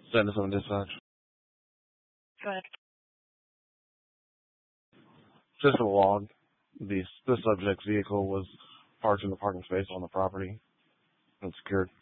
Send us on dispatch. Go ahead. Just a log. The subject's vehicle was parked in the parking space on the property and secured.